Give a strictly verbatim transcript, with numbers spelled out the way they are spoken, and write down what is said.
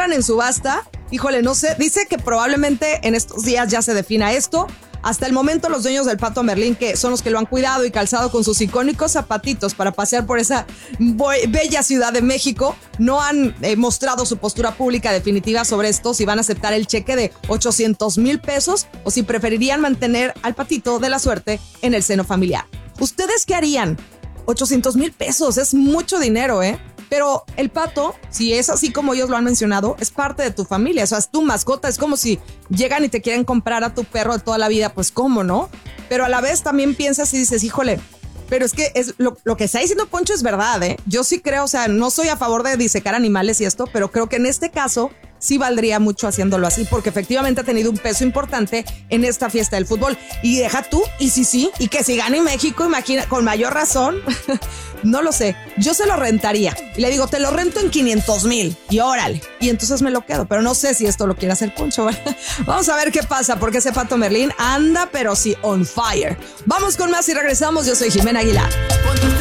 entran en subasta, híjole, no sé, dice que probablemente en estos días ya se defina esto. Hasta el momento los dueños del Pato Merlín, que son los que lo han cuidado y calzado con sus icónicos zapatitos para pasear por esa bella Ciudad de México, no han eh, mostrado su postura pública definitiva sobre esto, si van a aceptar el cheque de ochocientos mil pesos o si preferirían mantener al patito de la suerte en el seno familiar. ¿Ustedes qué harían? ochocientos mil pesos, es mucho dinero, ¿eh? Pero el pato, si es así como ellos lo han mencionado, es parte de tu familia, o sea, es tu mascota, es como si llegan y te quieren comprar a tu perro de toda la vida, pues ¿cómo no? Pero a la vez también piensas y dices, híjole, pero es que es lo, lo que está diciendo Poncho es verdad, ¿eh? Yo sí creo, o sea, no soy a favor de disecar animales y esto, pero creo que en este caso sí valdría mucho haciéndolo así, porque efectivamente ha tenido un peso importante en esta fiesta del fútbol. Y deja tú, y sí, sí, y que si gane México, imagina, con mayor razón, no lo sé, yo se lo rentaría. Y le digo, te lo rento en quinientos mil, y órale, y entonces me lo quedo, pero no sé si esto lo quiere hacer Poncho, ¿verdad? Vamos a ver qué pasa, porque ese Pato Merlín anda, pero sí, on fire. Vamos con más y regresamos, yo soy Jimena Aguilar.